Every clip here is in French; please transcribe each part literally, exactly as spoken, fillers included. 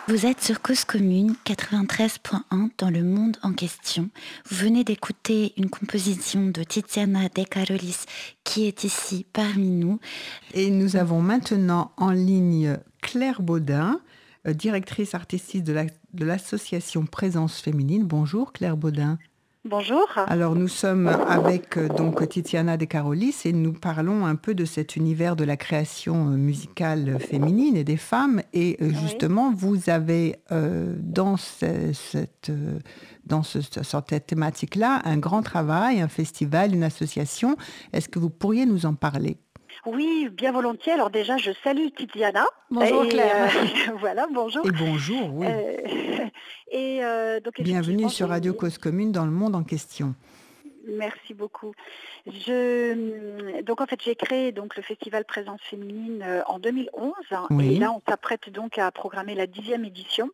Vous êtes sur Cause Commune quatre-vingt-treize point un dans le monde en question. Vous venez d'écouter une composition de Tiziana De Carolis qui est ici parmi nous. Et nous avons maintenant en ligne Claire Baudin, euh, directrice artistique de, la, de l'association Présence Féminine. Bonjour Claire Baudin. Bonjour. Alors nous sommes avec euh, donc Tiziana De Carolis et nous parlons un peu de cet univers de la création musicale féminine et des femmes. Et euh, justement, oui. vous avez euh, dans, ce, cette, euh, dans ce, cette thématique-là un grand travail, un festival, une association. Est-ce que vous pourriez nous en parler ? Oui, bien volontiers. Alors déjà, je salue Tiziana. Bonjour et, Claire. Euh, voilà, bonjour. Et bonjour, oui. Euh, et euh, donc, bienvenue sur Radio Cause Commune dans le monde en question. Merci beaucoup. Je, donc en fait, j'ai créé donc le festival Présence Féminine euh, en deux mille onze. Oui. Et là, on s'apprête donc à programmer la dixième édition.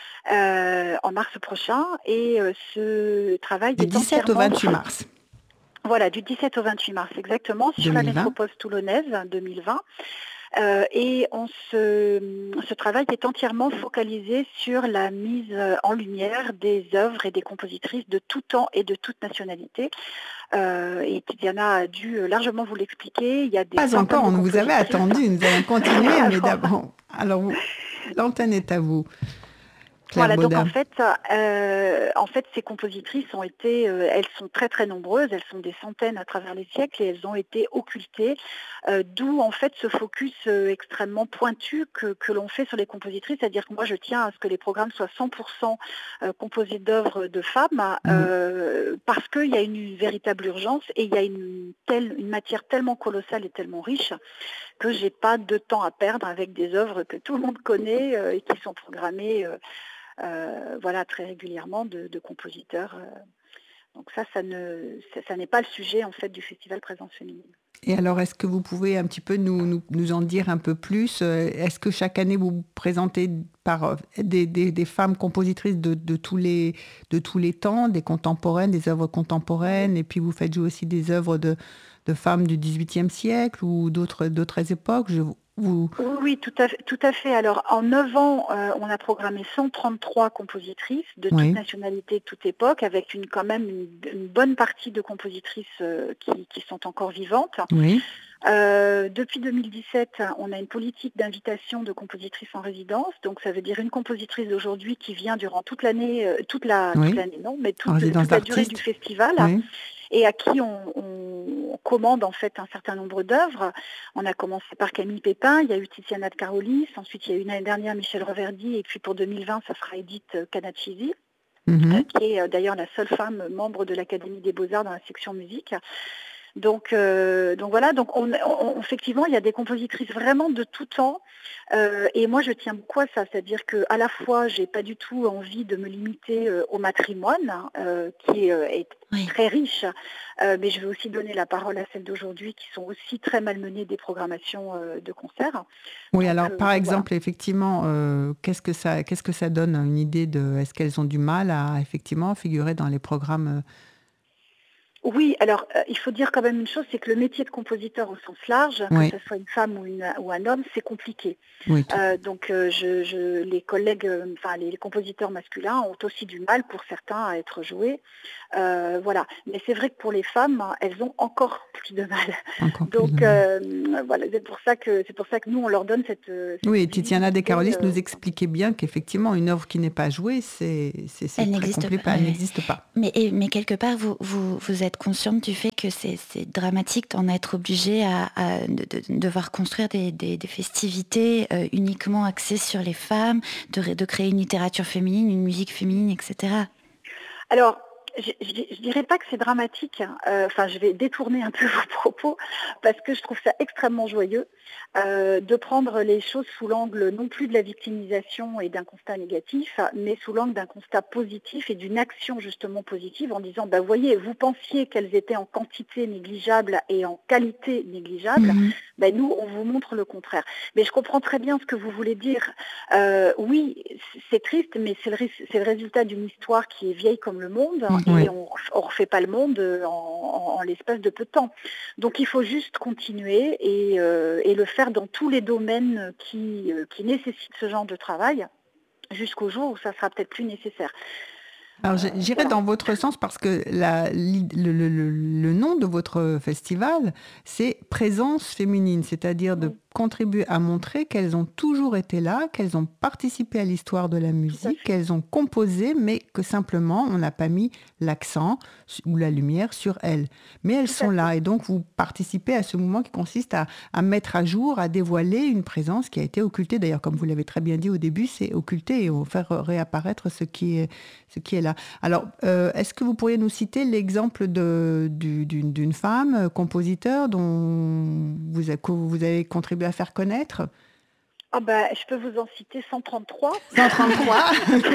Euh, en mars prochain. Et euh, ce travail du est dix-sept au vingt-huit mars. Voilà, du dix-sept au vingt-huit mars, exactement, sur la métropole toulonnaise deux mille vingt. Euh, et on se, ce travail est entièrement focalisé sur la mise en lumière des œuvres et des compositrices de tout temps et de toute nationalité. Euh, et Tiziana a dû largement vous l'expliquer. Il y a des Pas encore, on vous avait attendu, nous allons continuer, mais d'abord, alors vous, l'antenne est à vous. Claire Voilà, Baudin. donc en fait, euh, en fait, ces compositrices ont été, euh, elles sont très très nombreuses, elles sont des centaines à travers les siècles et elles ont été occultées, euh, d'où en fait ce focus euh, extrêmement pointu que, que l'on fait sur les compositrices, c'est-à-dire que moi je tiens à ce que les programmes soient cent pour cent euh, composés d'œuvres de femmes, euh, mmh. parce qu'il y a une véritable urgence et il y a une, telle, une matière tellement colossale et tellement riche que j'ai pas de temps à perdre avec des œuvres que tout le monde connaît euh, et qui sont programmées euh, Euh, voilà, très régulièrement de, de compositeurs. Euh, donc ça, ça, ne, ça, ça n'est pas le sujet en fait du festival Présence Féminine. Et alors, est-ce que vous pouvez un petit peu nous, nous, nous en dire un peu plus ? Est-ce que chaque année vous présentez par des, des, des femmes compositrices de, de, tous les, de tous les temps, des contemporaines, des œuvres contemporaines, et puis vous faites jouer aussi des œuvres de, de femmes du dix-huitième siècle ou d'autres, d'autres époques ? Je, Vous... Oui, tout à, fait, tout à fait. Alors, en neuf ans, euh, on a programmé cent trente-trois compositrices de oui. toute nationalité, de toute époque, avec une, quand même une, une bonne partie de compositrices euh, qui, qui sont encore vivantes. Oui. Euh, depuis deux mille dix-sept, on a une politique d'invitation de compositrices en résidence. Donc, ça veut dire une compositrice d'aujourd'hui qui vient durant toute l'année, euh, toute la, oui. toute l'année, non, mais toute, toute la durée du festival. Oui. Et à qui on, on commande en fait un certain nombre d'œuvres. On a commencé par Camille Pépin, il y a eu Tiziana De Carolis, ensuite il y a eu l'année dernière Michel Reverdy, et puis pour deux mille vingt, ça sera Edith Canacisi, mm-hmm. euh, qui est euh, d'ailleurs la seule femme membre de l'Académie des Beaux-Arts dans la section musique. Donc, euh, donc voilà, donc on, on, effectivement, il y a des compositrices vraiment de tout temps. Euh, et moi, je tiens beaucoup à ça, c'est-à-dire qu'à la fois, j'ai pas du tout envie de me limiter euh, au matrimoine, euh, qui euh, est oui. très riche, euh, mais je veux aussi donner la parole à celles d'aujourd'hui qui sont aussi très malmenées des programmations euh, de concerts. Oui, donc, alors euh, par exemple, voilà. effectivement, euh, qu'est-ce que ça, qu'est-ce que ça donne, une idée de, est-ce qu'elles ont du mal à effectivement figurer dans les programmes euh, Oui, alors euh, il faut dire quand même une chose, c'est que le métier de compositeur au sens large, oui. que ce soit une femme ou, une, ou un homme, c'est compliqué. Oui, euh, donc euh, je, je, les collègues, enfin les, les compositeurs masculins ont aussi du mal pour certains à être joués. Euh, voilà. Mais c'est vrai que pour les femmes, elles ont encore plus de mal. Encore donc plus de mal. Euh, voilà, c'est pour ça que c'est pour ça que nous on leur donne cette. cette oui, Tiziana De Carolis euh, nous expliquait bien qu'effectivement une œuvre qui n'est pas jouée, c'est c'est, c'est elle très n'existe compliqué, pas. Elle n'existe pas. Mais et, mais quelque part vous vous vous êtes consciente du fait que c'est, c'est dramatique d'en être obligé à, à de, de, de devoir construire des, des, des festivités euh, uniquement axées sur les femmes, de, de créer une littérature féminine, une musique féminine, et cetera. Alors, je, je, je dirais pas que c'est dramatique, euh, enfin je vais détourner un peu vos propos, parce que je trouve ça extrêmement joyeux euh, de prendre les choses sous l'angle non plus de la victimisation et d'un constat négatif, mais sous l'angle d'un constat positif et d'une action justement positive en disant, bah voyez, vous pensiez qu'elles étaient en quantité négligeable et en qualité négligeable, mmh. bah, nous on vous montre le contraire. Mais je comprends très bien ce que vous voulez dire. Euh, oui, c'est triste, mais c'est le, c'est le résultat d'une histoire qui est vieille comme le monde. Mmh. Et oui. on ne refait pas le monde en, en, en l'espace de peu de temps. Donc il faut juste continuer et, euh, et le faire dans tous les domaines qui, euh, qui nécessitent ce genre de travail. jusqu'au jour où ça sera peut-être plus nécessaire. Alors, j'irai dans votre sens parce que la, le, le, le, le nom de votre festival, c'est Présence féminine, c'est-à-dire de contribuer à montrer qu'elles ont toujours été là, qu'elles ont participé à l'histoire de la musique, qu'elles ont composé, mais que simplement, on n'a pas mis l'accent ou la lumière sur elles. Mais elles sont là, et donc vous participez à ce mouvement qui consiste à, à mettre à jour, à dévoiler une présence qui a été occultée. D'ailleurs, comme vous l'avez très bien dit au début, c'est occulter et faire réapparaître ce qui est, ce qui est là. Alors, euh, est-ce que vous pourriez nous citer l'exemple de, du, d'une, d'une femme compositeur dont vous, a, que vous avez contribué à faire connaître ? Ah ben, je peux vous en citer cent trente-trois. cent trente-trois.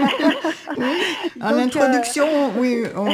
Oui. En Donc, introduction, euh... oui. On...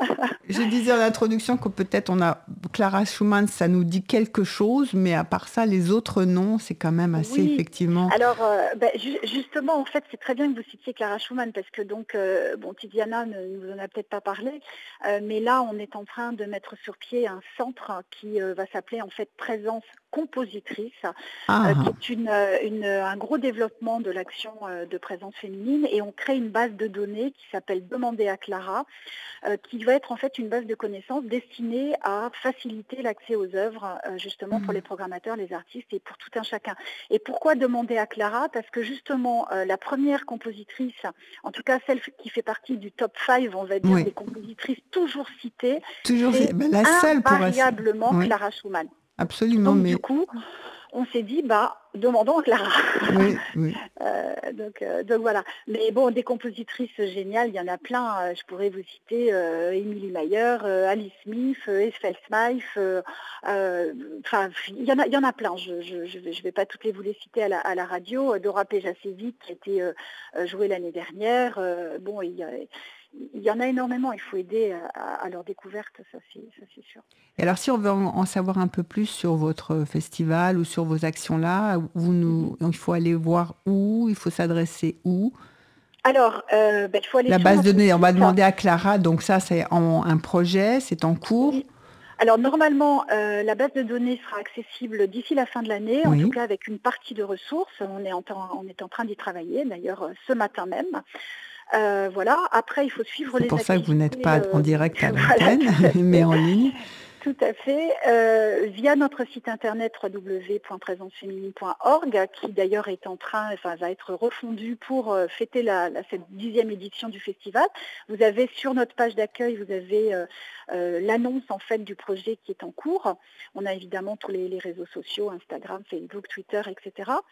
Je disais en introduction que peut-être on a Clara Schumann, ça nous dit quelque chose, mais à part ça, les autres noms, c'est quand même assez oui. effectivement. Alors, euh, ben, ju- justement, en fait, c'est très bien que vous citiez Clara Schumann parce que donc, euh, bon, Tiziana ne nous en a peut-être pas parlé, euh, mais là, on est en train de mettre sur pied un centre qui euh, va s'appeler en fait Présence compositrice, ah. euh, qui est une, une, un gros développement de l'action euh, de présence féminine, et on crée une base de données qui s'appelle Demander à Clara, euh, qui va être en fait une base de connaissances destinée à faciliter l'accès aux œuvres euh, justement mmh. pour les programmateurs, les artistes et pour tout un chacun. Et pourquoi Demander à Clara ? Parce que justement euh, la première compositrice, en tout cas celle qui fait partie du top cinq, on va dire, oui. des compositrices toujours citées, toujours c'est ben, la seule invariablement pour... Clara Schumann. Absolument. Donc mais... du coup, on s'est dit, bah, demandons à Clara. Oui, oui. euh, donc, euh, donc voilà. Mais bon, des compositrices géniales, il y en a plein. Euh, je pourrais vous citer euh, Emily Mayer, euh, Alice Smith, euh, Ethel Smythe. Euh, euh, il y en a, il y en a plein. Je ne je, je vais pas toutes les vous les citer à la, à la radio. Dora Pejacevic qui a été euh, jouée l'année dernière. Euh, bon, il y a... Il y en a énormément, il faut aider à, à leur découverte, ça c'est, ça c'est sûr. Et alors si on veut en, en savoir un peu plus sur votre festival ou sur vos actions-là, vous nous, mm-hmm. il faut aller voir où, il faut s'adresser où ? Alors, euh, ben, il faut aller La sur base de données, on va demander ça. à Clara, donc ça c'est en, un projet, c'est en cours ? Oui. Alors normalement, euh, la base de données sera accessible d'ici la fin de l'année, oui. en tout cas avec une partie de ressources. On est en, on est en train d'y travailler, d'ailleurs ce matin même. Euh, voilà. Après, il faut suivre c'est les pour activités. ça que vous n'êtes pas euh, en direct à l'antenne, voilà, mais en ligne. Tout à fait. Euh, via notre site internet w w w point présence féminine point org, qui d'ailleurs est en train, enfin, va être refondu pour euh, fêter la, la, cette dixième édition du festival. Vous avez sur notre page d'accueil, vous avez euh, euh, l'annonce en fait du projet qui est en cours. On a évidemment tous les, les réseaux sociaux, Instagram, Facebook, Twitter, et cetera.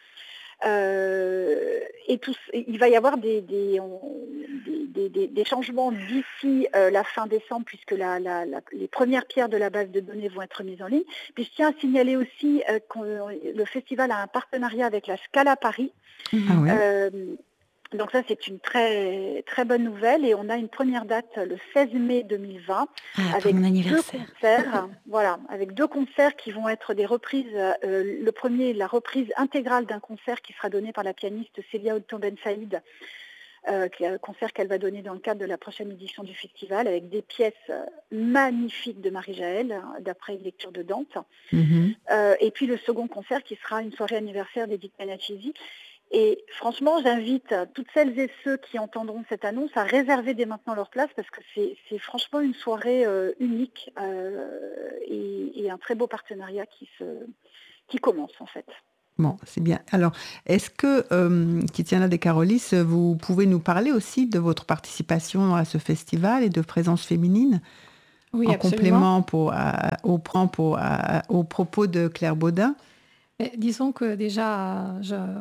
Euh, et tout, il va y avoir des, des, on, des, des, des changements d'ici euh, la fin décembre, puisque la, la, la, les premières pierres de la base de données vont être mises en ligne. Puis je tiens à signaler aussi euh, que le festival a un partenariat avec la Scala Paris. Ah oui. euh, Donc ça, c'est une très, très bonne nouvelle. Et on a une première date le seize mai deux mille vingt ah, avec deux concerts. Voilà, avec deux concerts qui vont être des reprises. Euh, le premier, la reprise intégrale d'un concert qui sera donné par la pianiste Célia Oudton Ben Saïd, euh, qui est un concert qu'elle va donner dans le cadre de la prochaine édition du festival, avec des pièces magnifiques de Marie-Jaël, d'après une lecture de Dante. Mm-hmm. Euh, et puis le second concert qui sera une soirée anniversaire d'Edith Panacchisi. Et franchement, j'invite toutes celles et ceux qui entendront cette annonce à réserver dès maintenant leur place parce que c'est, c'est franchement une soirée euh, unique euh, et, et un très beau partenariat qui, se, qui commence en fait. Bon, c'est bien. Alors, est-ce que, euh, Tiziana De Carolis, vous pouvez nous parler aussi de votre participation à ce festival et de présence féminine ? Oui, en absolument. complément pour, à, au, pour, à, aux propos de Claire Baudin ? Mais disons que déjà, je,